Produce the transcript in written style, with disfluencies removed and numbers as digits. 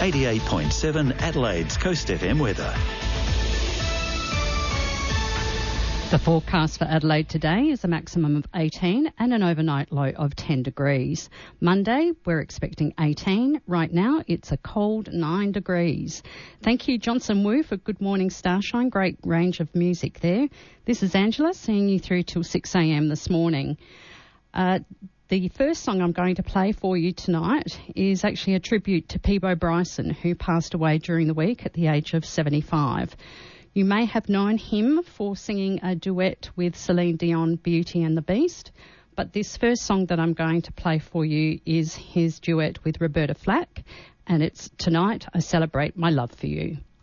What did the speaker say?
88.7 Adelaide's Coast FM weather. The forecast for Adelaide today is a maximum of 18 and an overnight low of 10 degrees. Monday, we're expecting 18. Right now, it's a cold 9 degrees. Thank you, Johnson Wu, for Good Morning Starshine. Great range of music there. This is Angela, seeing you through till 6 a.m. this morning. The first song I'm going to play for you tonight is actually a tribute to Peabo Bryson, who passed away during the week at the age of 75. You may have known him for singing a duet with Celine Dion, Beauty and the Beast, but this first song that I'm going to play for you is his duet with Roberta Flack, and it's Tonight I Celebrate My Love for You.